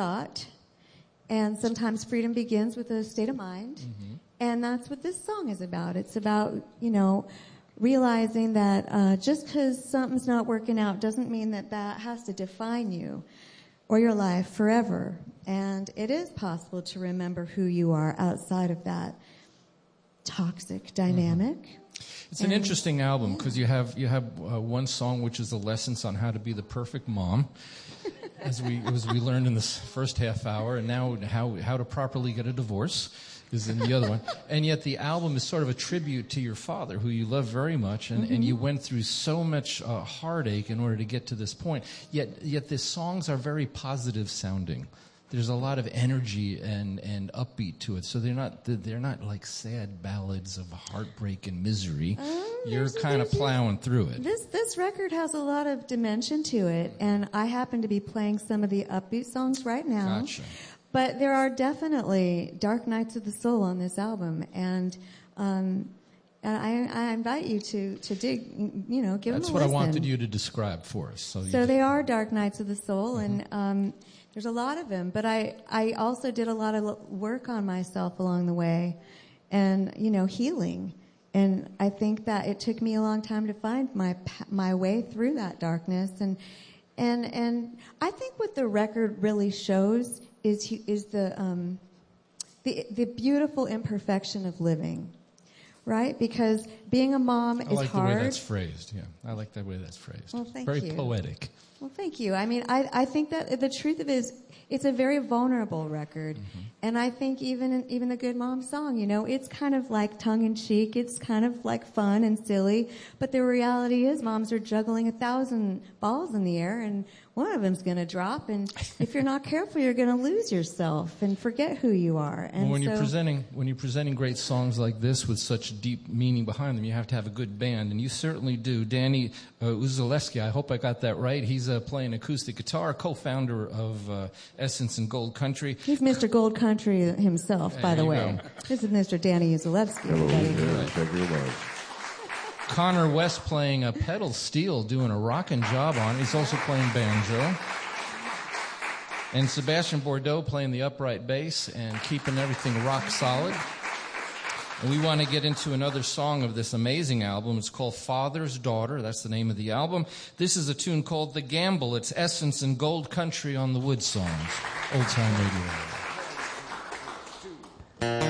thought, and sometimes freedom begins with a state of mind. Mm-hmm. And that's what this song is about. It's about, realizing that just because something's not working out doesn't mean that has to define you or your life forever. And it is possible to remember who you are outside of that toxic dynamic. Mm-hmm. It's an interesting album because you have one song which is a lesson on how to be the perfect mom, as we learned in this first half hour, and now how to properly get a divorce is in the other one. And yet the album is sort of a tribute to your father, who you love very much, and you went through so much heartache in order to get to this point. Yet the songs are very positive sounding. There's a lot of energy and upbeat to it, so they're not like sad ballads of heartbreak and misery. You're kind of plowing through it. This record has a lot of dimension to it, and I happen to be playing some of the upbeat songs right now. Gotcha. But there are definitely dark nights of the soul on this album, and I invite you to dig, give them a listen. That's what I wanted you to describe for us. So they are dark nights of the soul, and there's a lot of them. But I also did a lot of work on myself along the way, and healing. And I think that it took me a long time to find my way through that darkness, and I think what the record really shows is the beautiful imperfection of living, right? Because being a mom is hard. I like the way that's phrased. Yeah, I like the way that's phrased. Well, thank you. Very poetic. Well, thank you. I mean, I think that the truth of it is, it's a very vulnerable record, and I think even the Good Mom song, it's kind of like tongue in cheek. It's kind of like fun and silly, but the reality is, moms are juggling 1,000 balls in the air, and one of them's going to drop, and if you're not careful, you're going to lose yourself and forget who you are. And when you're presenting great songs like this with such deep meaning behind them, you have to have a good band, and you certainly do. Danny Uzalewski, I hope I got that right. He's playing acoustic guitar, co-founder of Essence and Gold Country. He's Mr. Gold Country himself, by the way. This is Mr. Danny Uzalewski. Hello. Connor West playing a pedal steel, doing a rockin' job on it. He's also playing banjo. And Sebastian Bordeaux playing the upright bass and keeping everything rock solid. And we want to get into another song of this amazing album. It's called Father's Daughter. That's the name of the album. This is a tune called The Gamble. It's Essence and Gold Country on the Wood Songs. Old Time Radio.